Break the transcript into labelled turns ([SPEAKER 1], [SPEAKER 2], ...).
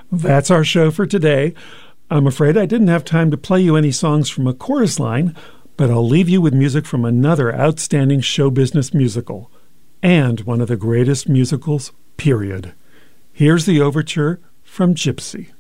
[SPEAKER 1] That's our show for today. I'm afraid I didn't have time to play you any songs from a chorus line, but I'll leave you with music from another outstanding show business musical, and one of the greatest musicals, period. Here's the overture from Gypsy.